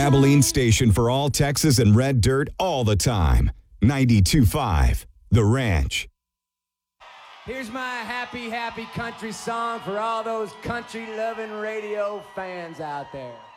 Abilene station for all Texas and red dirt all the time. 92.5 The Ranch. Here's my happy, happy country song for all those country-loving radio fans out there.